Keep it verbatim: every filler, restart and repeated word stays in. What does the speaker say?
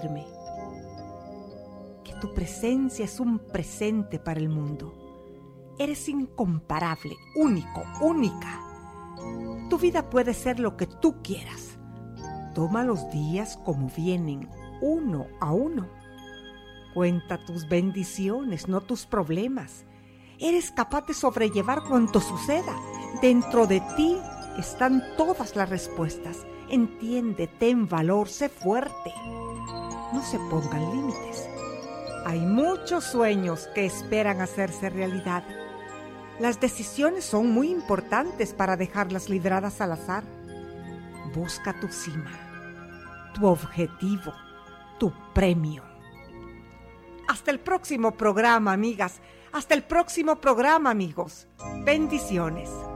firme, que tu presencia es un presente para el mundo. Eres incomparable, único, única. Tu vida puede ser lo que tú quieras. Toma los días como vienen, uno a uno. Cuenta tus bendiciones, no tus problemas. Eres capaz de sobrellevar cuanto suceda. Dentro de ti están todas las respuestas. Entiende, ten valor, sé fuerte. No se pongan límites. Hay muchos sueños que esperan hacerse realidad. Las decisiones son muy importantes para dejarlas libradas al azar. Busca tu cima, tu objetivo, tu premio. Hasta el próximo programa, amigas. Hasta el próximo programa, amigos. Bendiciones.